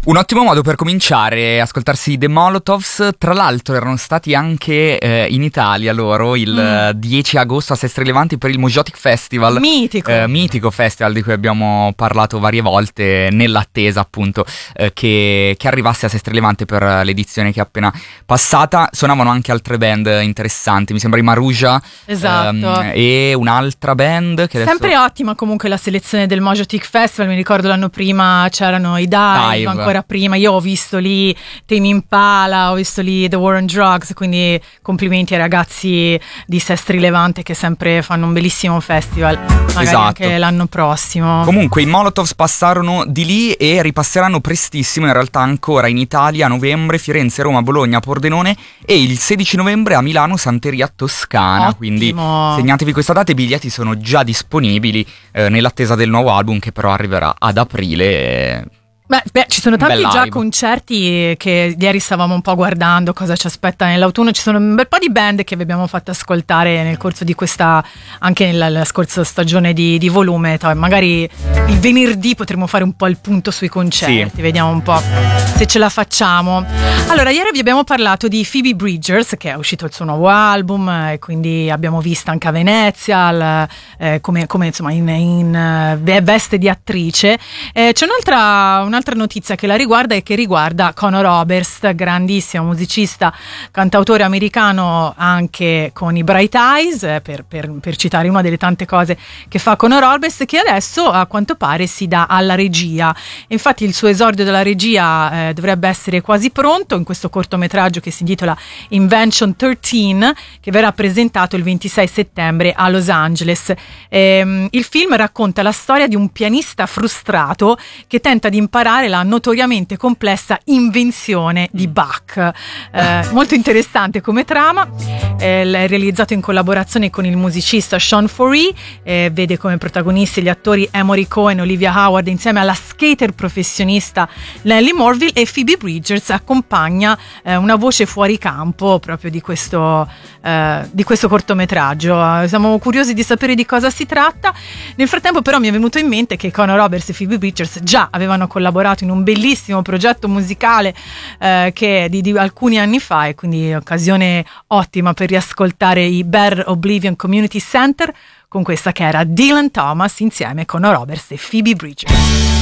Un ottimo modo per cominciare, ascoltarsi The Molotovs. Tra l'altro erano stati anche in Italia loro il 10 agosto a Sestri Levanti per il Mojotic Festival. Mitico festival di cui abbiamo parlato varie volte, nell'attesa appunto che arrivasse a Sestri Levanti per l'edizione che è appena passata. Suonavano anche altre band interessanti, mi sembra i Maruja. Esatto. E un'altra band che adesso... Sempre ottima comunque la selezione del Mojotic Festival. Mi ricordo l'anno prima c'erano i Dive. Ancora prima io ho visto lì Tame Impala, ho visto lì The War on Drugs, quindi complimenti ai ragazzi di Sestri Levante che sempre fanno un bellissimo festival, magari esatto. Anche l'anno prossimo. Comunque i Molotovs passarono di lì e ripasseranno prestissimo, in realtà ancora in Italia a novembre, Firenze, Roma, Bologna, Pordenone e il 16 novembre a Milano, Santeria Toscana. Ottimo. Quindi segnatevi questa data, i biglietti sono già disponibili nell'attesa del nuovo album che però arriverà ad aprile. Beh, ci sono tanti già concerti che ieri stavamo un po' guardando cosa ci aspetta nell'autunno. Ci sono un bel po' di band che vi abbiamo fatto ascoltare nel corso di questa, anche nella scorsa stagione di volume. Magari il venerdì potremo fare un po' il punto sui concerti, sì. Vediamo un po' se ce la facciamo. Allora, ieri vi abbiamo parlato di Phoebe Bridgers, che è uscito il suo nuovo album e quindi abbiamo visto anche a Venezia come insomma in veste di attrice. C'è un'altra notizia che la riguarda e che riguarda Conor Oberst, grandissimo musicista, cantautore americano anche con i Bright Eyes, per citare una delle tante cose che fa Conor Oberst, che adesso a quanto pare si dà alla regia. Infatti il suo esordio della regia dovrebbe essere quasi pronto in questo cortometraggio che si intitola Invention 13, che verrà presentato il 26 settembre a Los Angeles. Il film racconta la storia di un pianista frustrato che tenta di imparare la notoriamente complessa invenzione di Bach. Molto interessante come trama, è realizzato in collaborazione con il musicista Sean Foree, vede come protagonisti gli attori Emory Cohen e Olivia Howard insieme alla skater professionista Nellie Morville, e Phoebe Bridgers accompagna una voce fuori campo proprio di questo cortometraggio. Siamo curiosi di sapere di cosa si tratta. Nel frattempo però mi è venuto in mente che Conor Oberst e Phoebe Bridgers già avevano collaborato in un bellissimo progetto musicale che di alcuni anni fa, e quindi occasione ottima per riascoltare i Bear Oblivion Community Center con questa che era Dylan Thomas insieme con Conor Oberst e Phoebe Bridgers.